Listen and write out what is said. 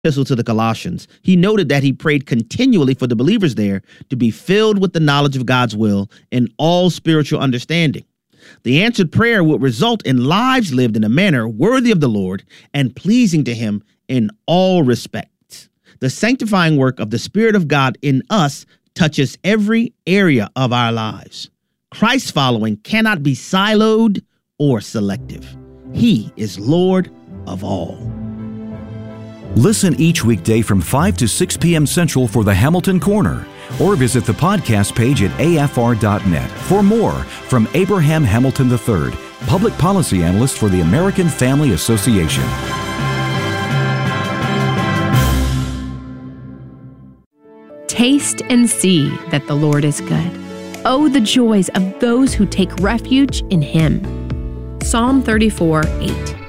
epistle to the Colossians, he noted that he prayed continually for the believers there to be filled with the knowledge of God's will and all spiritual understanding. The answered prayer would result in lives lived in a manner worthy of the Lord and pleasing to him in all respects. The sanctifying work of the Spirit of God in us touches every area of our lives. Christ's following cannot be siloed or selective. He is Lord of all. Listen each weekday from 5 to 6 p.m. Central for the Hamilton Corner, or visit the podcast page at afr.net for more from Abraham Hamilton III, Public Policy Analyst for the American Family Association. Taste and see that the Lord is good. Oh, the joys of those who take refuge in Him. Psalm 34:8.